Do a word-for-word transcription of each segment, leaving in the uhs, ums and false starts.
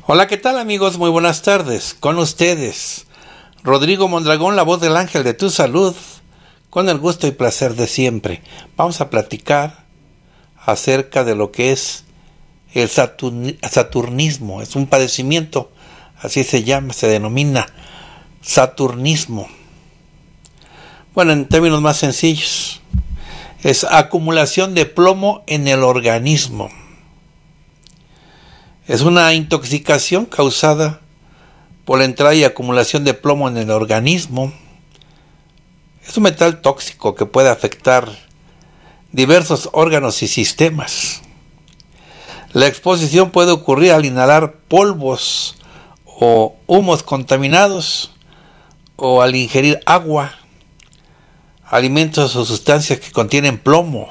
Hola, ¿qué tal amigos? Muy buenas tardes. Con ustedes, Rodrigo Mondragón, la voz del ángel de tu salud, con el gusto y placer de siempre. Vamos a platicar acerca de lo que es el saturn- saturnismo. Es un padecimiento, así se llama, se denomina saturnismo. Bueno, en términos más sencillos, es acumulación de plomo en el organismo. Es una intoxicación causada por la entrada y acumulación de plomo en el organismo. Es un metal tóxico que puede afectar diversos órganos y sistemas. La exposición puede ocurrir al inhalar polvos o humos contaminados o al ingerir agua, alimentos o sustancias que contienen plomo.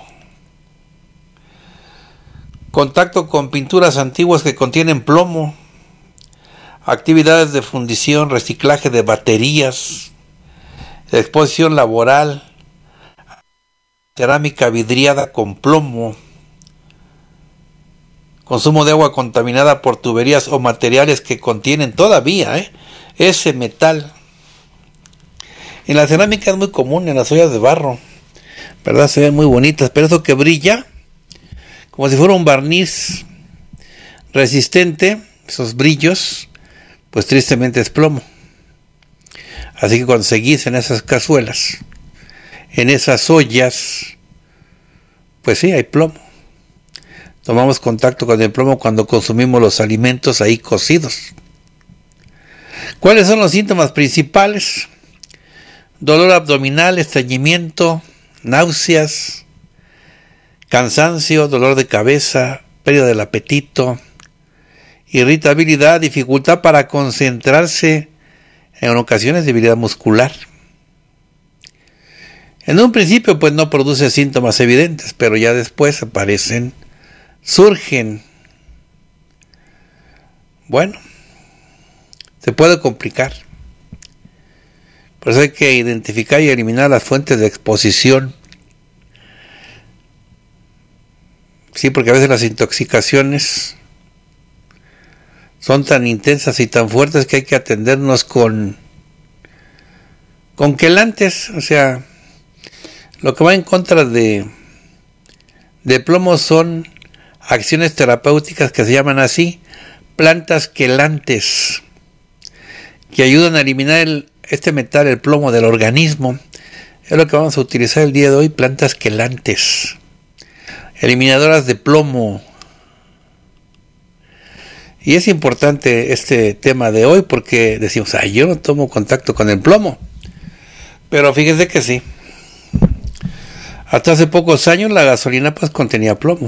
Contacto con pinturas antiguas que contienen plomo. Actividades de fundición, reciclaje de baterías, exposición laboral, cerámica vidriada con plomo, consumo de agua contaminada por tuberías o materiales que contienen todavía ¿eh? ese metal. En la cerámica es muy común, en las ollas de barro, ¿verdad? Se ven muy bonitas, pero eso que brilla, como si fuera un barniz resistente, esos brillos, pues tristemente es plomo. Así que cuando seguís en esas cazuelas, en esas ollas, pues sí, hay plomo. Tomamos contacto con el plomo cuando consumimos los alimentos ahí cocidos. ¿Cuáles son los síntomas principales? Dolor abdominal, estreñimiento, náuseas, cansancio, dolor de cabeza, pérdida del apetito, irritabilidad, dificultad para concentrarse, en ocasiones debilidad muscular. En un principio pues no produce síntomas evidentes, pero ya después aparecen, surgen. Bueno, se puede complicar. Por eso hay que identificar y eliminar las fuentes de exposición. Sí, porque a veces las intoxicaciones son tan intensas y tan fuertes que hay que atendernos con, con quelantes. O sea, lo que va en contra de, de plomo son acciones terapéuticas que se llaman así, plantas quelantes, que ayudan a eliminar el, este metal, el plomo del organismo. Es lo que vamos a utilizar el día de hoy, plantas quelantes, eliminadoras de plomo. Y es importante este tema de hoy porque decimos, ay, yo no tomo contacto con el plomo. Pero fíjense que sí. Hasta hace pocos años la gasolina pues contenía plomo.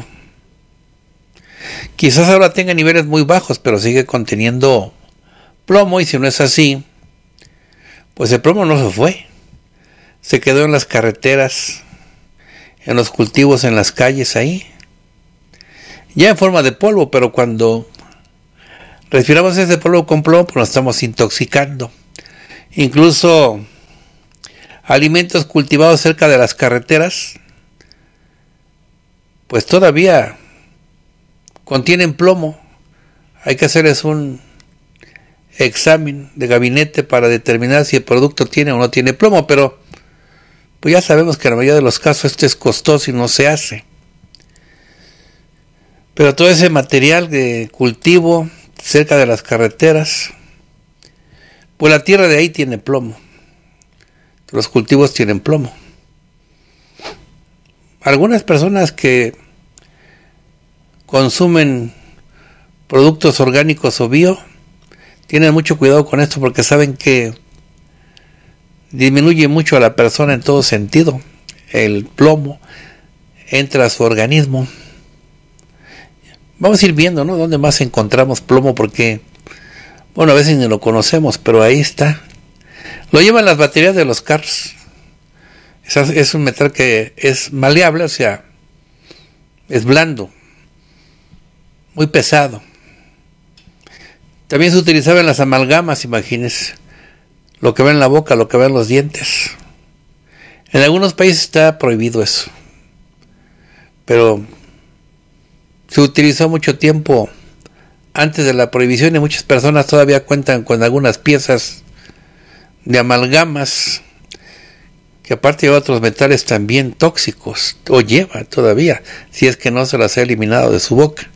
Quizás ahora tenga niveles muy bajos, pero sigue conteniendo plomo, y si no es así, pues el plomo no se fue. Se quedó en las carreteras, en los cultivos, en las calles ahí. Ya en forma de polvo, pero cuando respiramos ese polvo con plomo, pues nos estamos intoxicando. Incluso alimentos cultivados cerca de las carreteras, pues todavía contienen plomo. Hay que hacerles un examen de gabinete para determinar si el producto tiene o no tiene plomo, pero pues ya sabemos que en la mayoría de los casos esto es costoso y no se hace. Pero todo ese material de cultivo cerca de las carreteras, pues la tierra de ahí tiene plomo. Los cultivos tienen plomo. Algunas personas que consumen productos orgánicos o bio tienen mucho cuidado con esto porque saben que disminuye mucho a la persona en todo sentido. El plomo entra a su organismo. Vamos a ir viendo, ¿no?, dónde más encontramos plomo, porque, bueno, a veces ni lo conocemos, pero ahí está. Lo llevan las baterías de los carros. Es un metal que es maleable, o sea, es blando, muy pesado. También se utilizaba en las amalgamas, imagínense, lo que va en la boca, lo que va en los dientes. En algunos países está prohibido eso, pero se utilizó mucho tiempo antes de la prohibición, y muchas personas todavía cuentan con algunas piezas de amalgamas, que aparte lleva otros metales también tóxicos, o lleva todavía, si es que no se las ha eliminado de su boca.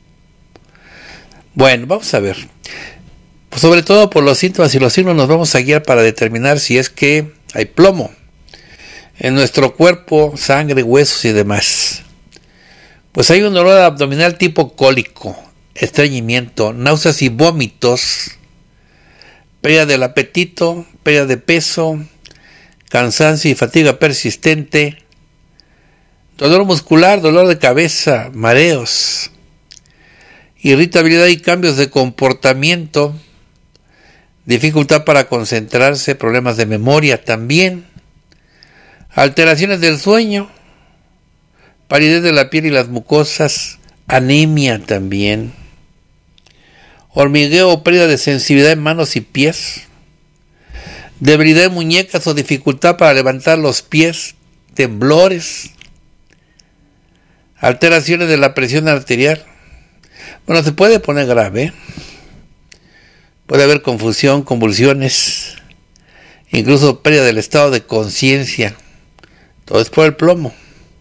Bueno, vamos a ver. Pues sobre todo por los síntomas y los signos nos vamos a guiar para determinar si es que hay plomo en nuestro cuerpo, sangre, huesos y demás. Pues hay un dolor abdominal tipo cólico, estreñimiento, náuseas y vómitos, pérdida del apetito, pérdida de peso, cansancio y fatiga persistente, dolor muscular, dolor de cabeza, mareos, irritabilidad y cambios de comportamiento, dificultad para concentrarse, problemas de memoria también, alteraciones del sueño, palidez de la piel y las mucosas, anemia también, hormigueo o pérdida de sensibilidad en manos y pies, debilidad de muñecas o dificultad para levantar los pies, temblores, alteraciones de la presión arterial. Bueno, se puede poner grave, ¿eh? Puede haber confusión, convulsiones, incluso pérdida del estado de conciencia. Todo es por el plomo,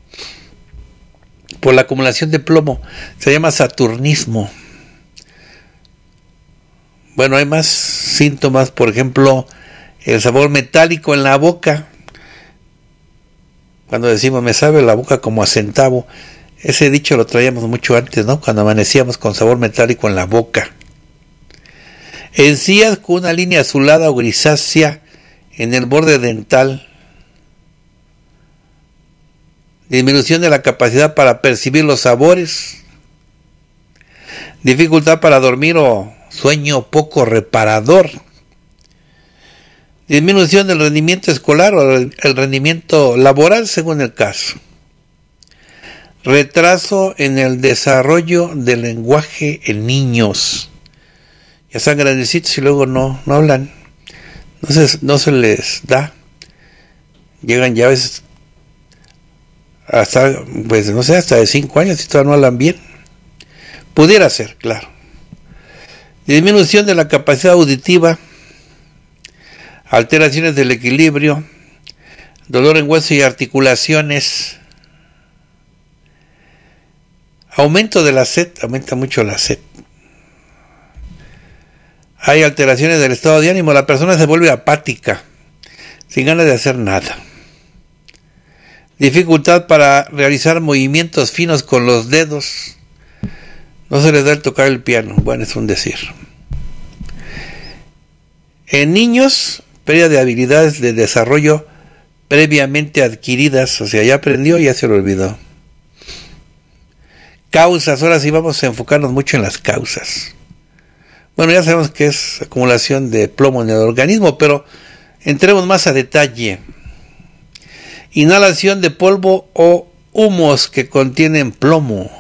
por la acumulación de plomo. Se llama saturnismo. Bueno, hay más síntomas, por ejemplo, el sabor metálico en la boca. Cuando decimos me sabe la boca como a centavo, ese dicho lo traíamos mucho antes, ¿no? Cuando amanecíamos con sabor metálico en la boca. Encías con una línea azulada o grisácea en el borde dental. Disminución de la capacidad para percibir los sabores. Dificultad para dormir o sueño poco reparador. Disminución del rendimiento escolar o el rendimiento laboral según el caso. Retraso en el desarrollo del lenguaje en niños. Ya están grandecitos y luego no, no hablan. No se, no se les da. Llegan ya a veces hasta, pues no sé, hasta de cinco años y todavía no hablan bien. Pudiera ser, claro. Disminución de la capacidad auditiva. Alteraciones del equilibrio. Dolor en huesos y articulaciones. Aumento de la sed, aumenta mucho la sed. Hay alteraciones del estado de ánimo, la persona se vuelve apática, sin ganas de hacer nada. Dificultad para realizar movimientos finos con los dedos. No se les da el tocar el piano, bueno, es un decir. En niños, pérdida de habilidades de desarrollo previamente adquiridas, o sea, ya aprendió y ya se lo olvidó. Causas, ahora sí vamos a enfocarnos mucho en las causas. Bueno, ya sabemos que es acumulación de plomo en el organismo, pero entremos más a detalle. Inhalación de polvo o humos que contienen plomo.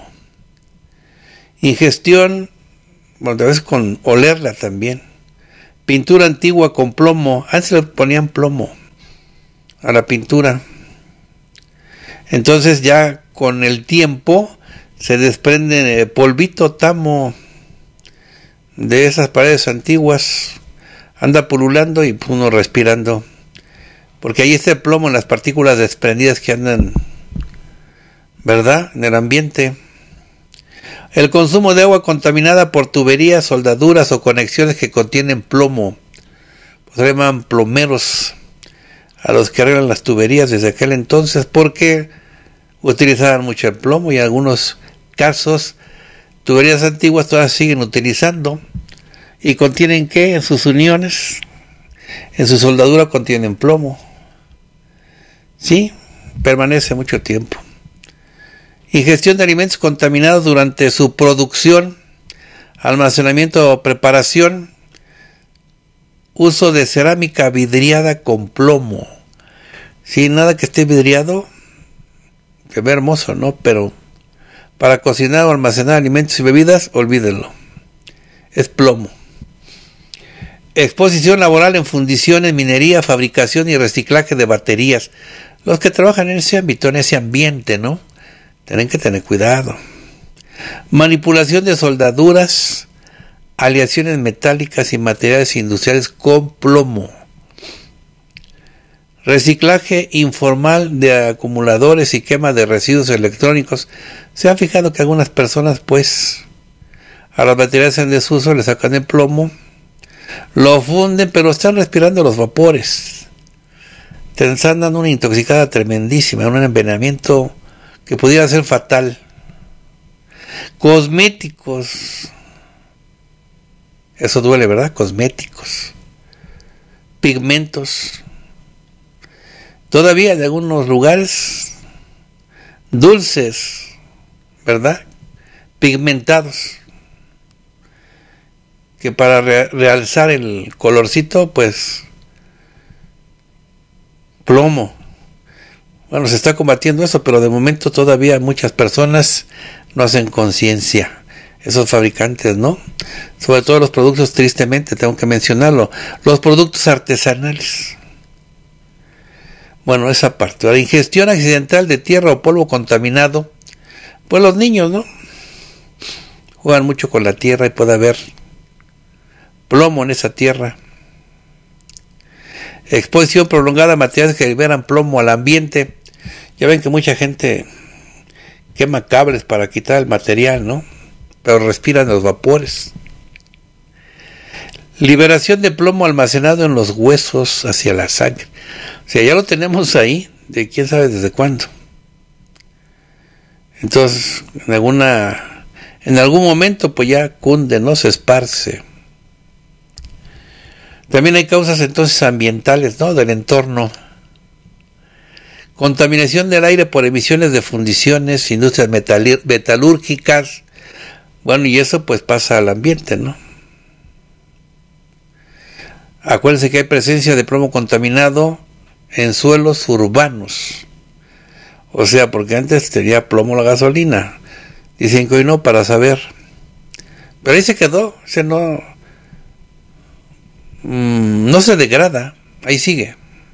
Ingestión, bueno, a veces con olerla también. Pintura antigua con plomo. Antes le ponían plomo a la pintura. Entonces ya con el tiempo se desprende polvito, tamo de esas paredes antiguas, anda pululando y uno respirando, porque ahí está el plomo en las partículas desprendidas que andan, ¿verdad?, en el ambiente. El consumo de agua contaminada por tuberías, soldaduras o conexiones que contienen plomo, pues se llaman plomeros a los que arreglan las tuberías desde aquel entonces, porque utilizaban mucho el plomo y en algunos casos tuberías antiguas todavía siguen utilizando y contienen ¿qué? En sus uniones, en su soldadura contienen plomo. Sí, permanece mucho tiempo. Ingestión de alimentos contaminados durante su producción, almacenamiento o preparación. Uso de cerámica vidriada con plomo. Sí, nada que esté vidriado, se ve hermoso, ¿no? Pero para cocinar o almacenar alimentos y bebidas, olvídenlo. Es plomo. Exposición laboral en fundiciones, minería, fabricación y reciclaje de baterías. Los que trabajan en ese ámbito, en ese ambiente, ¿no? Tienen que tener cuidado. Manipulación de soldaduras, aleaciones metálicas y materiales industriales con plomo. Reciclaje informal de acumuladores y quema de residuos electrónicos. Se ha fijado que algunas personas, pues, a los materiales en desuso le sacan el plomo, lo funden, pero están respirando los vapores. Te están dando una intoxicada tremendísima, un envenenamiento que pudiera ser fatal. Cosméticos. Eso duele, ¿verdad? Cosméticos. Pigmentos. Todavía en algunos lugares, dulces, ¿verdad? Pigmentados. Que para re- realzar el colorcito, pues, plomo. Bueno, se está combatiendo eso, pero de momento todavía muchas personas no hacen conciencia. Esos fabricantes, ¿no? Sobre todo los productos, tristemente, tengo que mencionarlo, los productos artesanales. Bueno, esa parte. La ingestión accidental de tierra o polvo contaminado. Pues los niños, ¿no? Juegan mucho con la tierra y puede haber plomo en esa tierra. Exposición prolongada a materiales que liberan plomo al ambiente. Ya ven que mucha gente quema cables para quitar el material, ¿no? Pero respiran los vapores. Liberación de plomo almacenado en los huesos hacia la sangre. O sea, ya lo tenemos ahí, de quién sabe desde cuándo. Entonces, en alguna, en algún momento, pues ya cunde, ¿no? Se esparce. También hay causas entonces ambientales, ¿no? Del entorno. Contaminación del aire por emisiones de fundiciones, industrias metal- metalúrgicas. Bueno, y eso pues pasa al ambiente, ¿no? Acuérdense que hay presencia de plomo contaminado en suelos urbanos. O sea, porque antes tenía plomo la gasolina. Dicen que hoy no, para saber. Pero ahí se quedó, o sea, no, mmm, no se degrada, ahí sigue.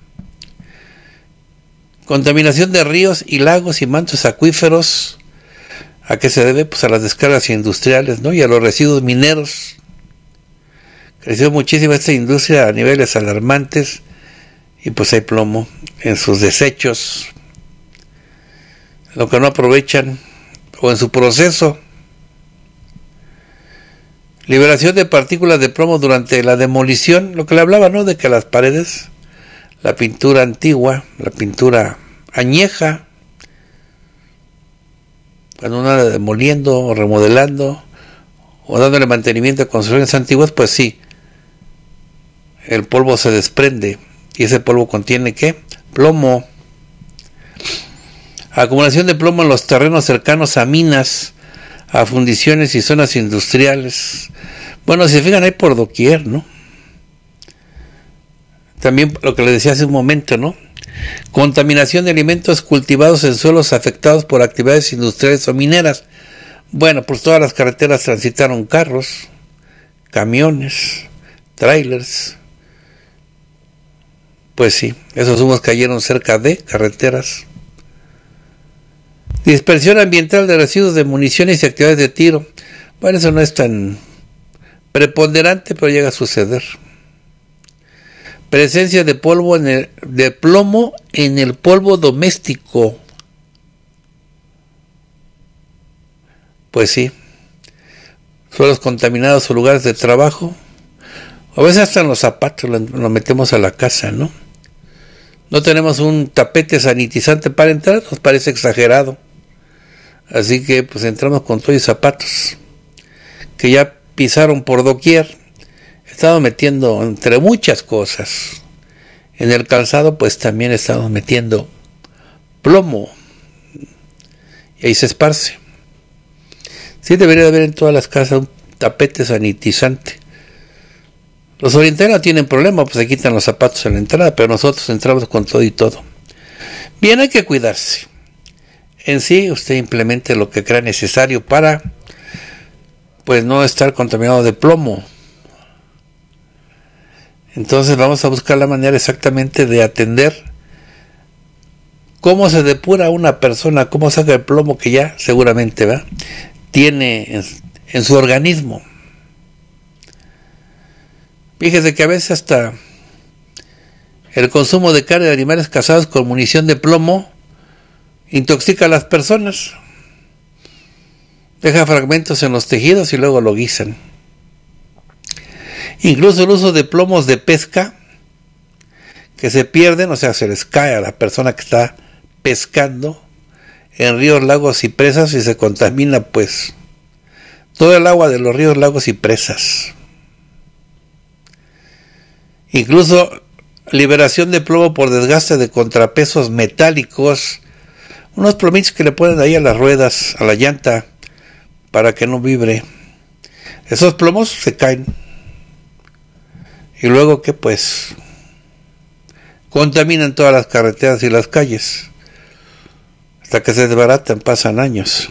Contaminación de ríos y lagos y mantos acuíferos. ¿A qué se debe? Pues a las descargas industriales, ¿no? Y a los residuos mineros. Creció muchísimo esta industria a niveles alarmantes y pues hay plomo en sus desechos, lo que no aprovechan o en su proceso. Liberación de partículas de plomo durante la demolición, lo que le hablaba, ¿no? De que las paredes, la pintura antigua, la pintura añeja, cuando uno anda demoliendo o remodelando o dándole mantenimiento a construcciones antiguas, pues sí, el polvo se desprende y ese polvo contiene ¿qué? Plomo. Acumulación de plomo en los terrenos cercanos a minas, a fundiciones y zonas industriales. Bueno, si se fijan, hay por doquier, ¿no? También lo que les decía hace un momento, ¿no? Contaminación de alimentos cultivados en suelos afectados por actividades industriales o mineras. Bueno, pues todas las carreteras transitaron carros, camiones, trailers. Pues sí, esos humos cayeron cerca de carreteras. Dispersión ambiental de residuos de municiones y actividades de tiro. Bueno, eso no es tan preponderante, pero llega a suceder. Presencia de polvo en el, de plomo en el polvo doméstico. Pues sí. Suelos contaminados o lugares de trabajo. A veces hasta en los zapatos lo, lo metemos a la casa, ¿no? No tenemos un tapete sanitizante para entrar, nos parece exagerado. Así que pues entramos con todos los zapatos que ya pisaron por doquier. Estamos metiendo entre muchas cosas. En el calzado pues también estamos metiendo plomo. Y ahí se esparce. Sí debería haber en todas las casas un tapete sanitizante. Los orientales no tienen problema, pues se quitan los zapatos en la entrada, pero nosotros entramos con todo y todo. Bien, hay que cuidarse. En sí, usted implemente lo que crea necesario para, pues, no estar contaminado de plomo. Entonces vamos a buscar la manera exactamente de atender cómo se depura una persona, cómo saca el plomo que ya seguramente ¿va? tiene en, en su organismo. Fíjese que a veces hasta el consumo de carne de animales cazados con munición de plomo intoxica a las personas. Deja fragmentos en los tejidos y luego lo guisan. Incluso el uso de plomos de pesca que se pierden, o sea, se les cae a la persona que está pescando en ríos, lagos y presas y se contamina pues todo el agua de los ríos, lagos y presas. Incluso liberación de plomo por desgaste de contrapesos metálicos, unos plomitos que le ponen ahí a las ruedas, a la llanta, para que no vibre. Esos plomos se caen. Y luego que pues contaminan todas las carreteras y las calles. Hasta que se desbaratan, pasan años.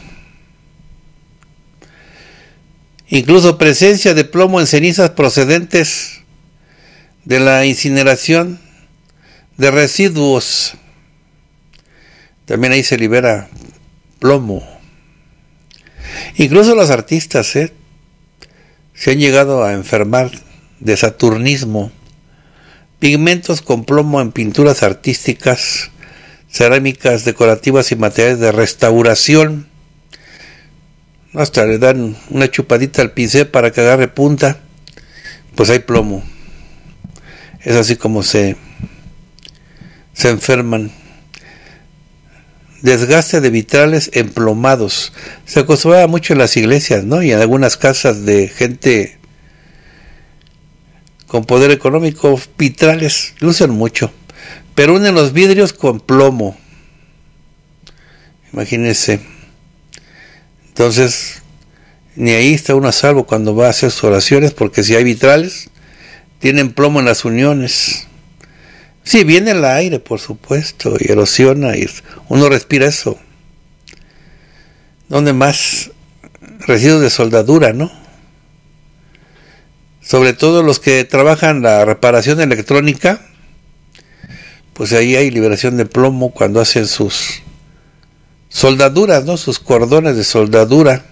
Incluso presencia de plomo en cenizas procedentes de la incineración de residuos. También ahí se libera plomo. Incluso los artistas ¿eh? se han llegado a enfermar de saturnismo. Pigmentos con plomo en pinturas artísticas, cerámicas, decorativas y materiales de restauración. Hasta le dan una chupadita al pincel para que agarre punta. Pues hay plomo. Es así como se, se enferman. Desgaste de vitrales emplomados. Se acostumbraba mucho en las iglesias, ¿no? Y en algunas casas de gente con poder económico, vitrales lucen mucho. Pero unen los vidrios con plomo. Imagínense. Entonces, ni ahí está uno a salvo cuando va a hacer sus oraciones, porque si hay vitrales, tienen plomo en las uniones. Sí, viene el aire, por supuesto, y erosiona, y uno respira eso. ¿Dónde más? Residuos de soldadura, ¿no? Sobre todo los que trabajan la reparación electrónica, pues ahí hay liberación de plomo cuando hacen sus soldaduras, ¿no? Sus cordones de soldadura.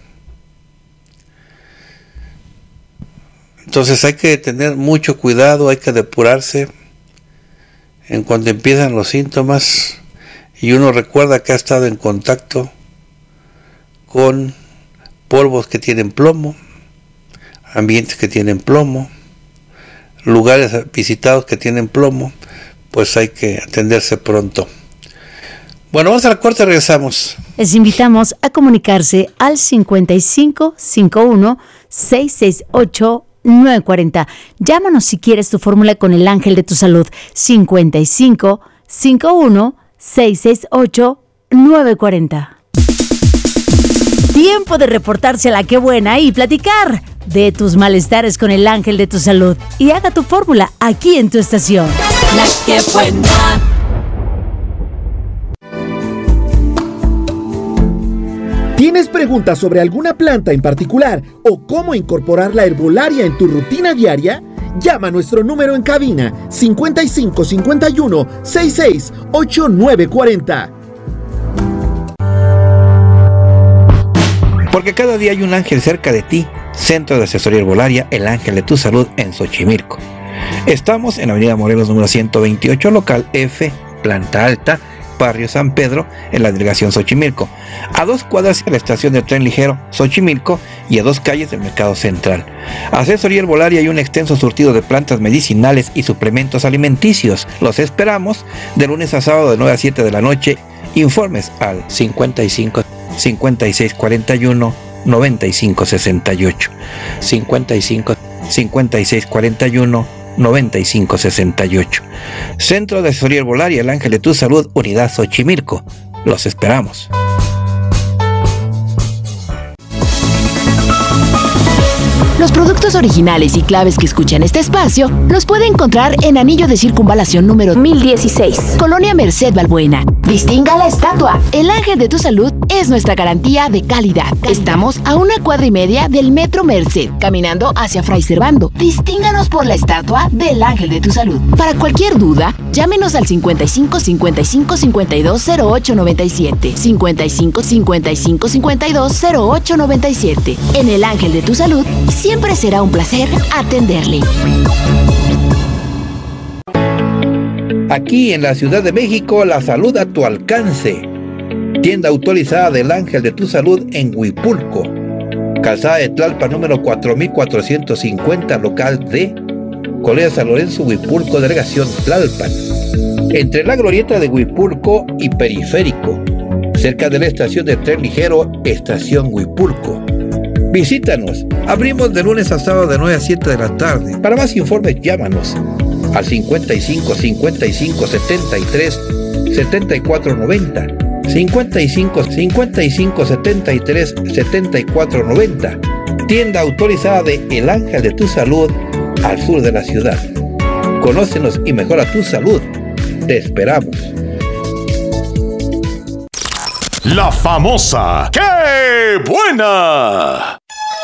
Entonces hay que tener mucho cuidado, hay que depurarse en cuanto empiezan los síntomas y uno recuerda que ha estado en contacto con polvos que tienen plomo, ambientes que tienen plomo, lugares visitados que tienen plomo, pues hay que atenderse pronto. Bueno, vamos al corte y regresamos. Les invitamos a comunicarse al cincuenta y cinco cincuenta y uno seiscientos sesenta y ocho nueve cuarenta. Llámanos si quieres tu fórmula con el ángel de tu salud. cincuenta y cinco cincuenta y uno seiscientos sesenta y ocho nueve cuarenta. Tiempo de reportarse a la Qué Buena y platicar de tus malestares con el ángel de tu salud. Y haga tu fórmula aquí en tu estación. La Qué Buena. ¿Tienes preguntas sobre alguna planta en particular o cómo incorporar la herbolaria en tu rutina diaria? Llama a nuestro número en cabina cincuenta y cinco cincuenta y uno sesenta y seis ochenta y nueve cuarenta. Porque cada día hay un ángel cerca de ti. Centro de Asesoría Herbolaria, el Ángel de tu Salud en Xochimilco. Estamos en Avenida Morelos número ciento veintiocho, local F, planta alta, barrio San Pedro, en la delegación Xochimilco, a dos cuadras de la estación de tren ligero Xochimilco y a dos calles del Mercado Central. Asesoría Herbolaria y un extenso surtido de plantas medicinales y suplementos alimenticios. Los esperamos de lunes a sábado de nueve a siete de la noche. Informes al cincuenta y cinco cincuenta y seis cuarenta y uno noventa y cinco sesenta y ocho, cincuenta y cinco cincuenta y seis cuarenta y uno noventa y cinco sesenta y ocho. Centro de Asesoría Herbolaria, el Ángel de tu Salud, Unidad Xochimilco. Los esperamos. Los productos originales y claves que escuchan este espacio los puede encontrar en Anillo de Circunvalación número mil dieciséis, Colonia Merced Balbuena. Distinga la estatua. El Ángel de tu Salud es nuestra garantía de calidad. Estamos a una cuadra y media del Metro Merced, caminando hacia Fray Servando. Distínganos por la estatua del Ángel de tu Salud. Para cualquier duda, llámenos al cincuenta y cinco cincuenta y cinco cincuenta y dos cero ocho noventa y siete, cincuenta y cinco cincuenta y cinco cincuenta y dos cero ocho noventa y siete. En el Ángel de tu Salud, siempre Siempre será un placer atenderle. Aquí en la Ciudad de México, la salud a tu alcance. Tienda autorizada del Ángel de tu Salud en Huipulco. Calzada de Tlalpan número cuatro mil cuatrocientos cincuenta, local D. Colonia San Lorenzo, Huipulco, delegación Tlalpan. Entre la glorieta de Huipulco y Periférico. Cerca de la estación de tren ligero, Estación Huipulco. Visítanos. Abrimos de lunes a sábado de nueve a siete de la tarde. Para más informes, llámanos al cincuenta y cinco, cincuenta y cinco, setenta y tres, setenta y cuatro noventa. cincuenta y cinco, cincuenta y cinco, setenta y tres, setenta y cuatro noventa. Tienda autorizada de El Ángel de tu Salud al sur de la ciudad. Conócenos y mejora tu salud. Te esperamos. La famosa ¡Qué buena!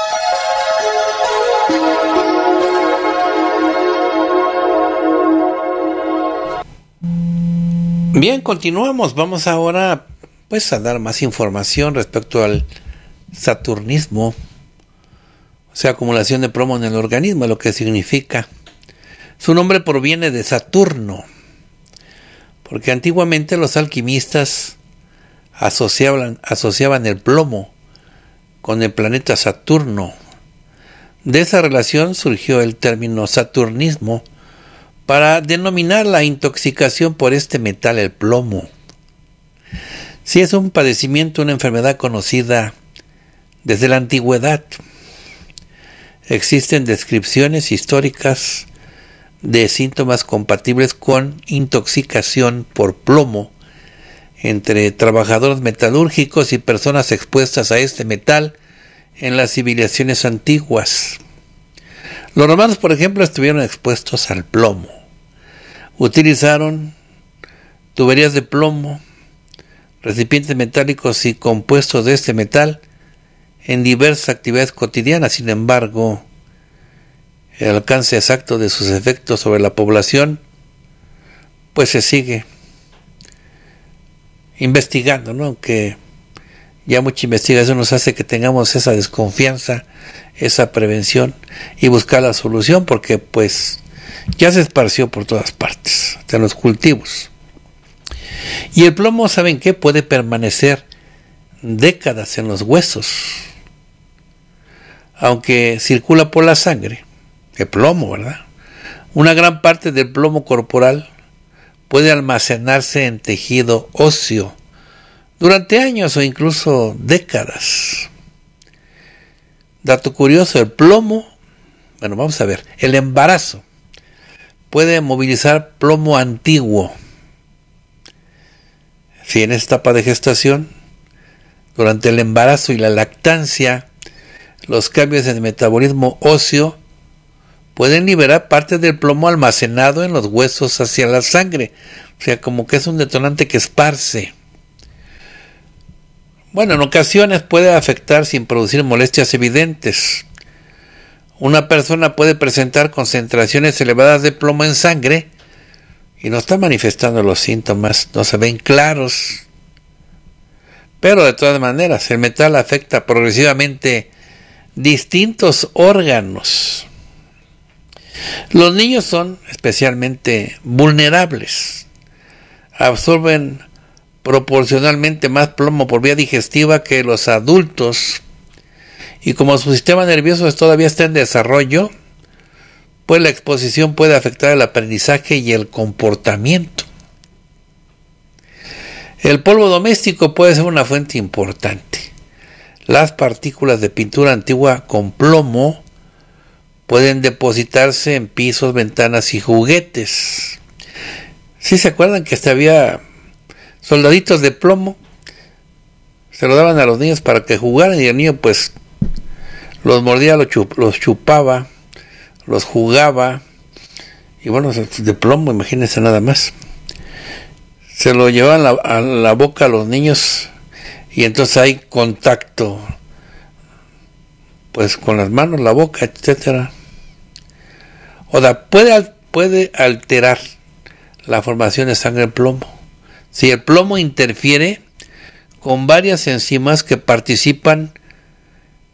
Bien, continuamos. Vamos ahora pues a dar más información respecto al saturnismo, o sea, acumulación de plomo en el organismo, lo que significa. Su nombre proviene de Saturno, porque antiguamente los alquimistas asociaban, asociaban el plomo con el planeta Saturno. De esa relación surgió el término saturnismo para denominar la intoxicación por este metal, el plomo. Sí, es un padecimiento, una enfermedad conocida desde la antigüedad. Existen descripciones históricas de síntomas compatibles con intoxicación por plomo entre trabajadores metalúrgicos y personas expuestas a este metal en las civilizaciones antiguas. Los romanos, por ejemplo, estuvieron expuestos al plomo. Utilizaron tuberías de plomo, recipientes metálicos y compuestos de este metal en diversas actividades cotidianas. Sin embargo, el alcance exacto de sus efectos sobre la población pues se sigue investigando, ¿no? Aunque ya mucha investigación nos hace que tengamos esa desconfianza, esa prevención y buscar la solución, porque pues ya se esparció por todas partes, hasta en los cultivos. Y el plomo, ¿saben qué? Puede permanecer décadas en los huesos, aunque circula por la sangre. El plomo, ¿verdad? Una gran parte del plomo corporal puede almacenarse en tejido óseo durante años o incluso décadas. Dato curioso, el plomo, bueno, vamos a ver, el embarazo puede movilizar plomo antiguo. Si en esta etapa de gestación, durante el embarazo y la lactancia, los cambios en el metabolismo óseo pueden liberar parte del plomo almacenado en los huesos hacia la sangre. O sea, como que es un detonante que esparce. Bueno, en ocasiones puede afectar sin producir molestias evidentes. Una persona puede presentar concentraciones elevadas de plomo en sangre y no está manifestando los síntomas, no se ven claros. Pero de todas maneras, el metal afecta progresivamente distintos órganos. Los niños son especialmente vulnerables. Absorben proporcionalmente más plomo por vía digestiva que los adultos. Y como su sistema nervioso todavía está en desarrollo, pues la exposición puede afectar el aprendizaje y el comportamiento. El polvo doméstico puede ser una fuente importante. Las partículas de pintura antigua con plomo pueden depositarse en pisos, ventanas y juguetes. ¿Sí se acuerdan que hasta había soldaditos de plomo? Se lo daban a los niños para que jugaran y el niño pues los mordía, los, chup, los chupaba, los jugaba y bueno, de plomo, imagínense nada más. Se lo llevaban a la, a la boca a los niños y entonces hay contacto pues con las manos, la boca, etcétera. O sea, puede, puede alterar la formación de sangre en plomo. Si el plomo interfiere con varias enzimas que participan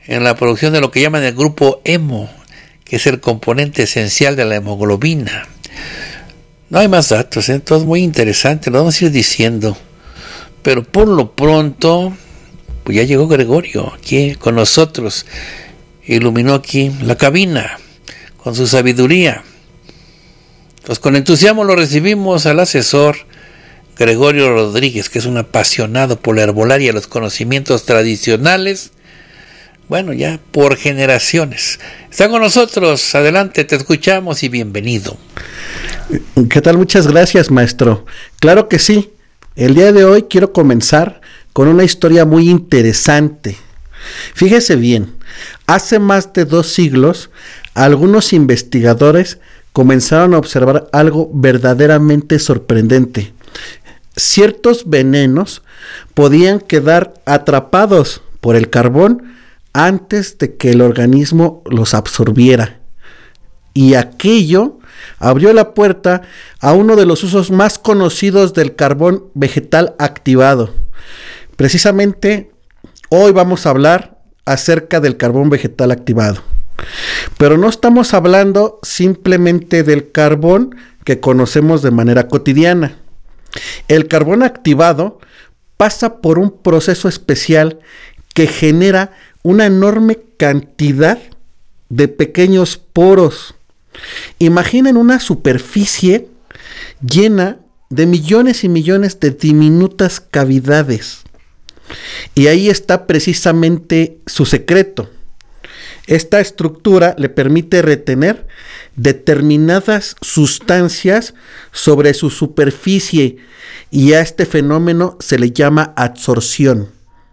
en la producción de lo que llaman el grupo hemo, que es el componente esencial de la hemoglobina. No hay más datos, ¿eh? Todo es muy interesante, lo vamos a ir diciendo. Pero por lo pronto, pues ya llegó Gregorio aquí con nosotros. Iluminó aquí la cabina con su sabiduría. Pues con entusiasmo lo recibimos al asesor Gregorio Rodríguez, que es un apasionado por la herbolaria y los conocimientos tradicionales. Bueno, ya por generaciones. Está con nosotros, adelante, te escuchamos y bienvenido. ¿Qué tal? Muchas gracias, maestro. Claro que sí. El día de hoy quiero comenzar con una historia muy interesante. Fíjese bien, hace más de dos siglos, algunos investigadores comenzaron a observar algo verdaderamente sorprendente. Ciertos venenos podían quedar atrapados por el carbón antes de que el organismo los absorbiera. Y aquello abrió la puerta a uno de los usos más conocidos del carbón vegetal activado. Precisamente hoy vamos a hablar acerca del carbón vegetal activado. Pero no estamos hablando simplemente del carbón que conocemos de manera cotidiana. El carbón activado pasa por un proceso especial que genera una enorme cantidad de pequeños poros. Imaginen una superficie llena de millones y millones de diminutas cavidades. Y ahí está precisamente su secreto. Esta estructura le permite retener determinadas sustancias sobre su superficie y a este fenómeno se le llama adsorción.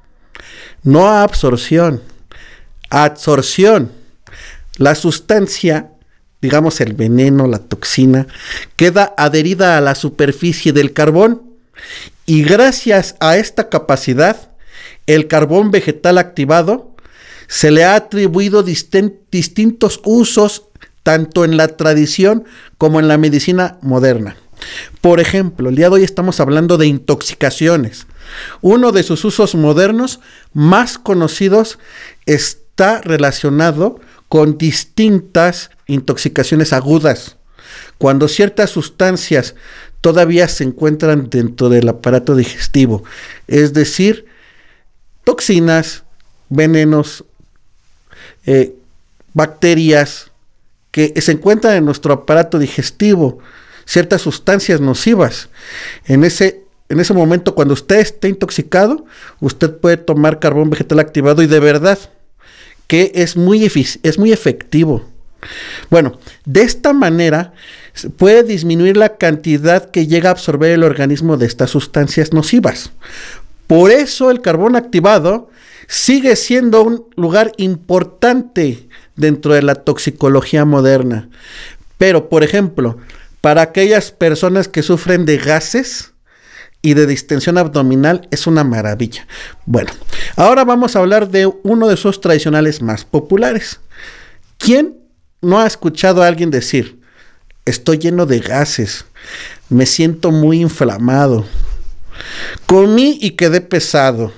No absorción, adsorción. La sustancia, digamos el veneno, la toxina, queda adherida a la superficie del carbón y gracias a esta capacidad, el carbón vegetal activado se le ha atribuido distin- distintos usos tanto en la tradición como en la medicina moderna. Por ejemplo, el día de hoy estamos hablando de intoxicaciones. Uno de sus usos modernos más conocidos está relacionado con distintas intoxicaciones agudas, cuando ciertas sustancias todavía se encuentran dentro del aparato digestivo, es decir, toxinas, venenos, eh, bacterias que se encuentran en nuestro aparato digestivo, ciertas sustancias nocivas. En ese, en ese momento, cuando usted esté intoxicado, usted puede tomar carbón vegetal activado y de verdad que es muy, efic- es muy efectivo. Bueno, de esta manera puede disminuir la cantidad que llega a absorber el organismo de estas sustancias nocivas. Por eso el carbón activado sigue siendo un lugar importante dentro de la toxicología moderna. Pero, por ejemplo, para aquellas personas que sufren de gases y de distensión abdominal, es una maravilla. Bueno, ahora vamos a hablar de uno de esos tradicionales más populares. ¿Quién no ha escuchado a alguien decir: estoy lleno de gases, me siento muy inflamado, comí y quedé pesado?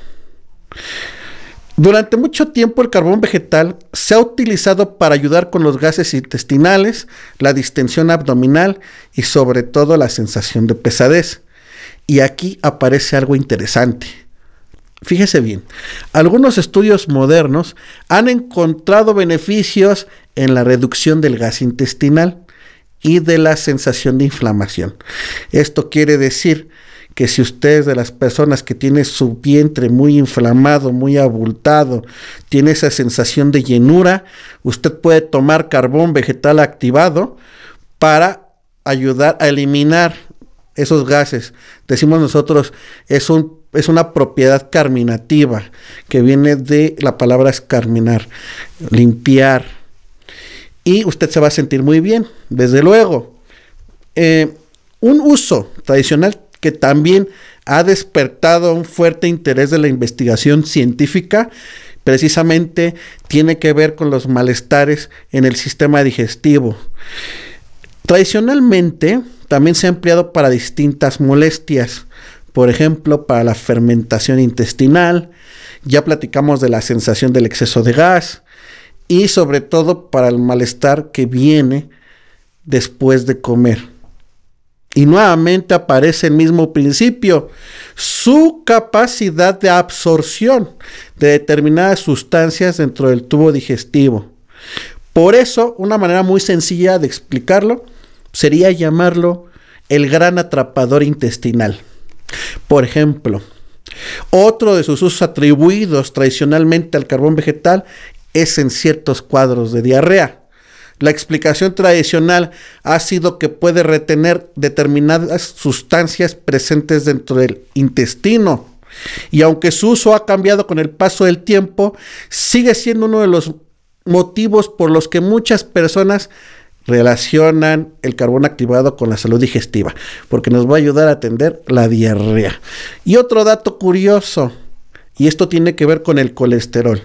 Durante mucho tiempo el carbón vegetal se ha utilizado para ayudar con los gases intestinales, la distensión abdominal y sobre todo la sensación de pesadez. Y aquí aparece algo interesante. Fíjese bien, algunos estudios modernos han encontrado beneficios en la reducción del gas intestinal y de la sensación de inflamación. Esto quiere decir que si usted es de las personas que tiene su vientre muy inflamado, muy abultado, tiene esa sensación de llenura, usted puede tomar carbón vegetal activado para ayudar a eliminar esos gases. Decimos nosotros, es un, es una propiedad carminativa, que viene de la palabra escarminar, limpiar, y usted se va a sentir muy bien, desde luego. Eh, un uso tradicional que también ha despertado un fuerte interés de la investigación científica, precisamente tiene que ver con los malestares en el sistema digestivo. Tradicionalmente también se ha empleado para distintas molestias. por ejemplo, para la fermentación intestinal. Ya platicamos de la sensación del exceso de gas y sobre todo para el malestar que viene después de comer. Y nuevamente aparece el mismo principio, su capacidad de absorción de determinadas sustancias dentro del tubo digestivo. Por eso, una manera muy sencilla de explicarlo sería llamarlo el gran atrapador intestinal. Por ejemplo, otro de sus usos atribuidos tradicionalmente al carbón vegetal es en ciertos cuadros de diarrea. La explicación tradicional ha sido que puede retener determinadas sustancias presentes dentro del intestino. Y aunque su uso ha cambiado con el paso del tiempo, sigue siendo uno de los motivos por los que muchas personas relacionan el carbón activado con la salud digestiva, porque nos va a ayudar a atender la diarrea. Y otro dato curioso, y esto tiene que ver con el colesterol.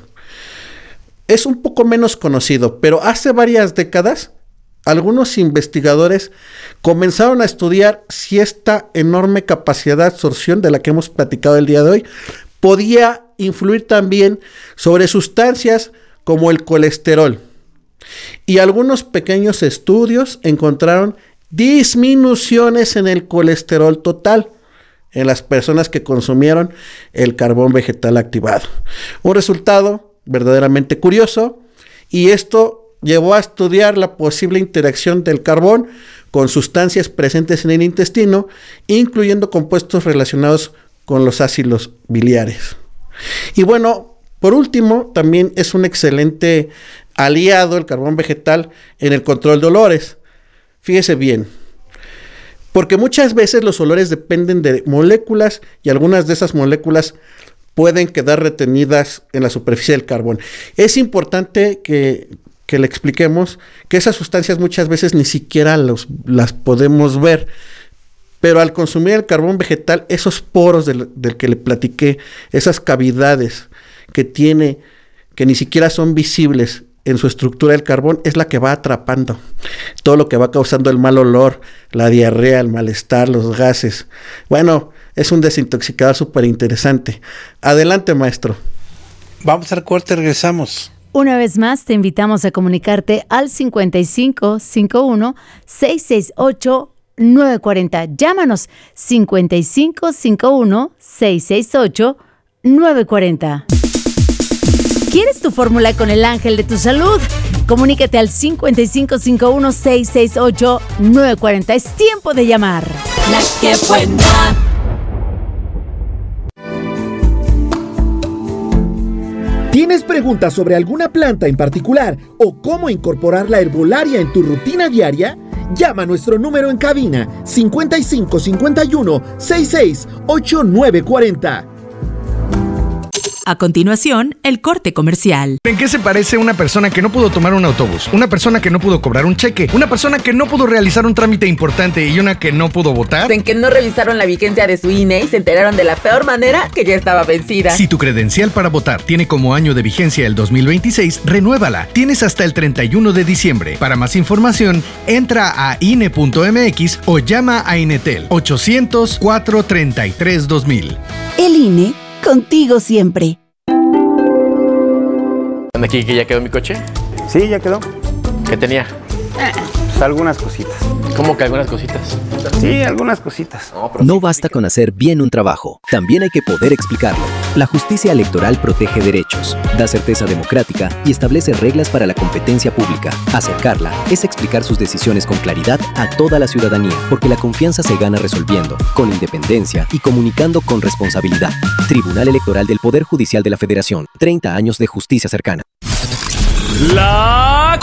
Es un poco menos conocido, pero hace varias décadas algunos investigadores comenzaron a estudiar si esta enorme capacidad de absorción de la que hemos platicado el día de hoy podía influir también sobre sustancias como el colesterol. Y algunos pequeños estudios encontraron disminuciones en el colesterol total en las personas que consumieron el carbón vegetal activado. Un resultado verdaderamente curioso, y esto llevó a estudiar la posible interacción del carbón con sustancias presentes en el intestino, incluyendo compuestos relacionados con los ácidos biliares. Y bueno, por último, también es un excelente aliado el carbón vegetal en el control de olores. Fíjese bien, porque muchas veces los olores dependen de moléculas y algunas de esas moléculas pueden quedar retenidas en la superficie del carbón. Es importante que, que le expliquemos que esas sustancias muchas veces ni siquiera los, las podemos ver, pero al consumir el carbón vegetal, esos poros del, del que le platiqué, esas cavidades que tiene, que ni siquiera son visibles en su estructura del carbón, es la que va atrapando todo lo que va causando el mal olor, la diarrea, el malestar, los gases. Bueno, es un desintoxicador súper interesante. Adelante, maestro. Vamos al corte, regresamos. Una vez más, te invitamos a comunicarte al cincuenta y cinco cincuenta y uno, seiscientos sesenta y ocho, novecientos cuarenta. Llámanos cincuenta y cinco cincuenta y uno, seiscientos sesenta y ocho, novecientos cuarenta. ¿Quieres tu fórmula con el ángel de tu salud? Comunícate al cincuenta y cinco cincuenta y uno, seiscientos sesenta y ocho, novecientos cuarenta. Es tiempo de llamar. La que buena. ¿Tienes preguntas sobre alguna planta en particular o cómo incorporar la herbolaria en tu rutina diaria? Llama a nuestro número en cabina cincuenta y cinco cincuenta y uno, sesenta y seis, ochenta y nueve cuarenta. A continuación, el corte comercial. ¿En qué se parece una persona que no pudo tomar un autobús? Una persona que no pudo cobrar un cheque, una persona que no pudo realizar un trámite importante y una que no pudo votar. En que no revisaron la vigencia de su I N E y se enteraron de la peor manera que ya estaba vencida. Si tu credencial para votar tiene como año de vigencia el dos mil veintiséis, renuévala. Tienes hasta el treinta y uno de diciembre. Para más información, entra a I N E punto M X o llama a Inetel ochocientos, cuatrocientos treinta y tres, dos mil. El I N E, contigo siempre. ¿Aquí que ya quedó mi coche? Sí, ya quedó. ¿Qué tenía? Eh, pues algunas cositas. ¿Cómo que algunas cositas? Sí, algunas cositas. No, no basta con hacer bien un trabajo, también hay que poder explicarlo. La justicia electoral protege derechos, da certeza democrática y establece reglas para la competencia pública. Acercarla es explicar sus decisiones con claridad a toda la ciudadanía, porque la confianza se gana resolviendo, con independencia y comunicando con responsabilidad. Tribunal Electoral del Poder Judicial de la Federación. treinta años de justicia cercana. La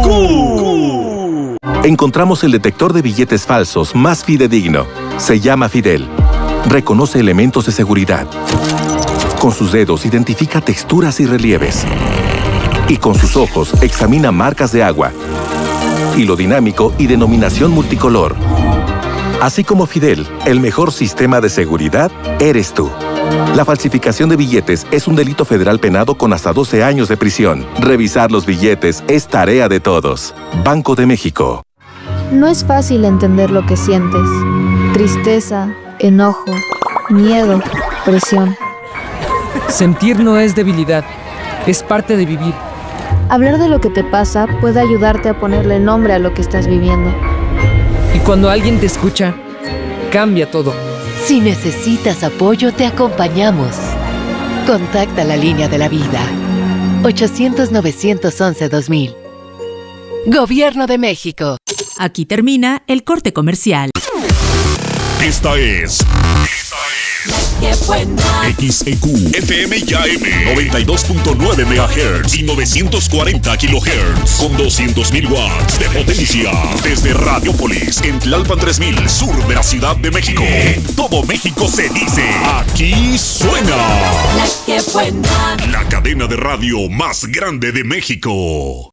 Q. Encontramos el detector de billetes falsos más fidedigno. Se llama Fidel. Reconoce elementos de seguridad. Con sus dedos identifica texturas y relieves. Y con sus ojos examina marcas de agua, hilo dinámico y denominación multicolor. Así como Fidel, el mejor sistema de seguridad eres tú. La falsificación de billetes es un delito federal penado con hasta doce años de prisión. Revisar los billetes es tarea de todos. Banco de México. No es fácil entender lo que sientes. Tristeza, enojo, miedo, presión. Sentir no es debilidad, es parte de vivir. Hablar de lo que te pasa puede ayudarte a ponerle nombre a lo que estás viviendo. Y cuando alguien te escucha, cambia todo. Si necesitas apoyo, te acompañamos. Contacta la línea de la vida. ochocientos, novecientos once, dos mil. Gobierno de México. Aquí termina el corte comercial. Esta es... ¡Qué buena! X E Q F M y A M noventa y dos punto nueve megahertz y novecientos cuarenta kilohertz con doscientos mil watts de potencia desde Radiopolis en Tlalpan tres mil, sur de la Ciudad de México. En todo México se dice, aquí suena La que buena. la cadena de radio más grande de México.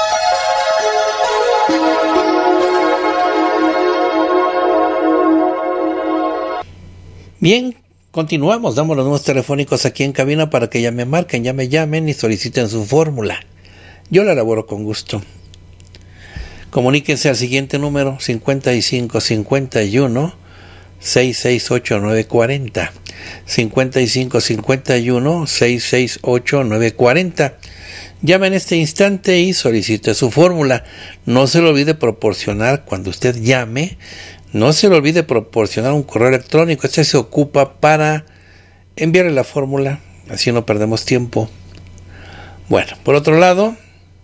Bien, continuamos, damos los números telefónicos aquí en cabina para que ya me marquen, ya me llamen y soliciten su fórmula. Yo la elaboro con gusto. Comuníquense al siguiente número, cincuenta y cinco cincuenta y uno, sesenta y seis ocho nueve cuarenta. cincuenta y cinco cincuenta y uno, sesenta y seis ocho nueve cuarenta. Llame en este instante y solicite su fórmula. No se le olvide proporcionar cuando usted llame. No se le olvide proporcionar un correo electrónico. Este se ocupa para enviarle la fórmula. Así no perdemos tiempo. Bueno, por otro lado,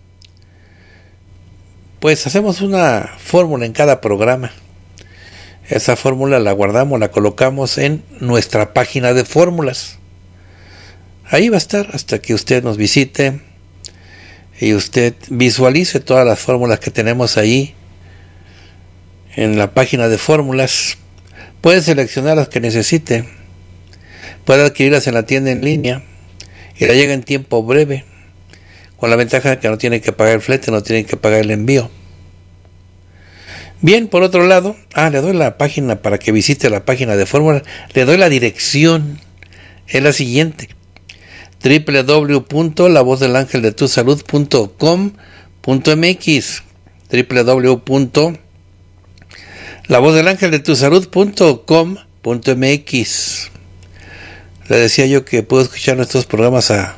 pues hacemos una fórmula en cada programa. Esa fórmula la guardamos, la colocamos en nuestra página de fórmulas. Ahí va a estar hasta que usted nos visite y usted visualice todas las fórmulas que tenemos ahí en la página de fórmulas. Puede seleccionar las que necesite, puede adquirirlas en la tienda en línea y la llega en tiempo breve, con la ventaja de que no tiene que pagar el flete, no tiene que pagar el envío. Bien, por otro lado, ah, le doy la página para que visite la página de fórmulas, le doy la dirección, es la siguiente: doble u doble u doble u punto la voz del ángel de tu salud punto com punto m x, doble u doble u doble u punto la voz del ángel de tu salud punto com punto m x. Le decía yo que puedo escuchar nuestros programas a,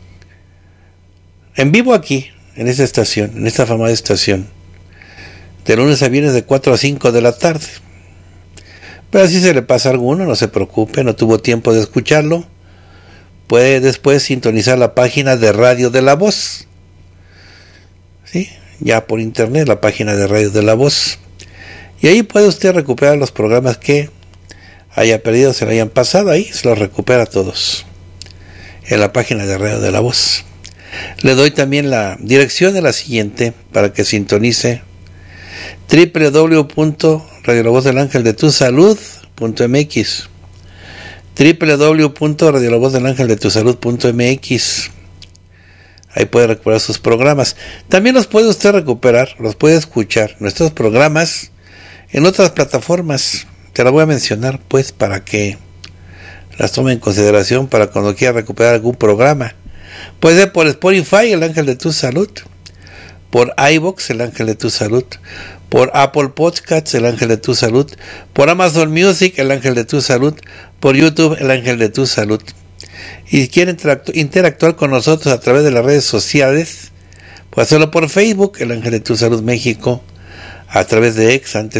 en vivo aquí, en esta estación, en esta famosa estación, de lunes a viernes de cuatro a cinco de la tarde. Pero si se le pasa a alguno, no se preocupe, no tuvo tiempo de escucharlo, puede después sintonizar la página de Radio de la Voz. ¿Sí? Ya por internet, la página de Radio de la Voz. Y ahí puede usted recuperar los programas que haya perdido, se le hayan pasado, ahí se los recupera todos en la página de Radio de la Voz. Le doy también la dirección de la siguiente para que sintonice: doble u doble u doble u punto radio la voz del ángel de tu salud punto m x, doble u doble u doble u punto radio la voz del ángel de tu salud punto m x. Ahí puede recuperar sus programas. También los puede usted recuperar, los puede escuchar, nuestros programas, en otras plataformas. Te las voy a mencionar, pues, para que las tome en consideración para cuando quiera recuperar algún programa. Puede ser por Spotify, el ángel de tu salud; por iVoox, el ángel de tu salud; por Apple Podcasts, el ángel de tu salud; por Amazon Music, el ángel de tu salud; por YouTube, el ángel de tu salud. Y si quieren interactuar con nosotros a través de las redes sociales, puede hacerlo por Facebook, el ángel de tu salud México; a través de X, antes